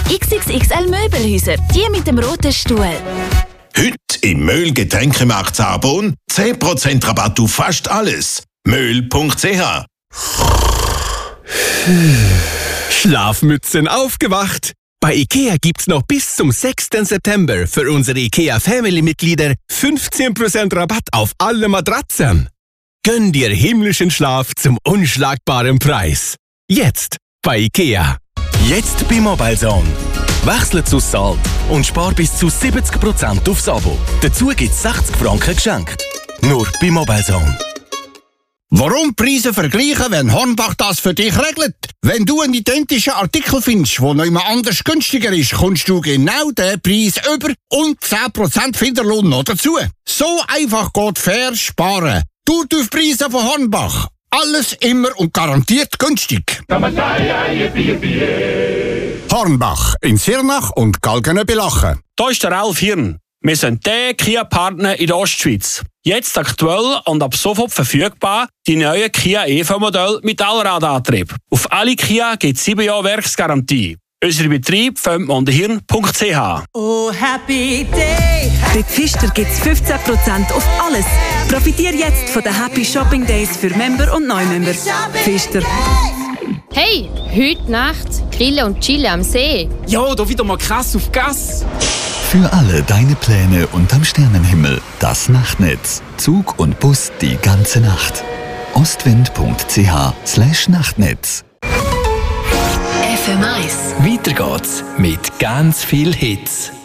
XXXL Möbelhäuser, die mit dem roten Stuhl. Heute im Möhl-Getränkemarkt Saarbrunn 10% Rabatt auf fast alles. Möhl.ch. Schlafmützen aufgewacht! Bei IKEA gibt's noch bis zum 6. September für unsere IKEA Family-Mitglieder 15% Rabatt auf alle Matratzen. Gönn dir himmlischen Schlaf zum unschlagbaren Preis. Jetzt bei IKEA. Jetzt bei Mobilezone. Wechsle zu Salt und spar bis zu 70% aufs Abo. Dazu gibt's 60 Franken geschenkt. Nur bei Mobilezone. Warum Preise vergleichen, wenn Hornbach das für dich regelt? Wenn du einen identischen Artikel findest, der noch jemand anders günstiger ist, kommst du genau den Preis über und 10% Finderlohn noch dazu. So einfach geht fair sparen. Preise von Hornbach. Alles immer und garantiert günstig. Hornbach in Sirnach und Galgenöbelachen. Da ist der Ralf Hirn. Wir sind der Kia-Partner in der Ostschweiz. Jetzt aktuell und ab sofort verfügbar die neuen Kia EV-Modelle mit Allradantrieb. Auf alle Kia gibt es 7 Jahre Werksgarantie. Unser Betrieb findet man unter hirn.ch. Oh, happy day! Bei Pfister gibt es 15% auf alles. Profitiere jetzt von den Happy Shopping Days für Member und Neumember. Pfister. Hey, heute Nacht grillen und chillen am See. Ja, da wieder mal krass auf Gas. Für alle deine Pläne unterm Sternenhimmel. Das Nachtnetz. Zug und Bus die ganze Nacht. ostwind.ch/Nachtnetz. FM1. Weiter geht's mit ganz viel Hits.